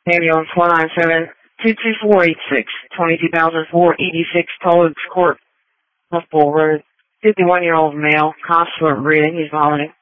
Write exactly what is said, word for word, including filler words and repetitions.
Ambulance one nine seven, two two four eight six, twenty-two thousand four hundred eighty-six Tall Oaks Court, Bull Road. fifty-one-year-old male, constantly breathing, he's vomiting.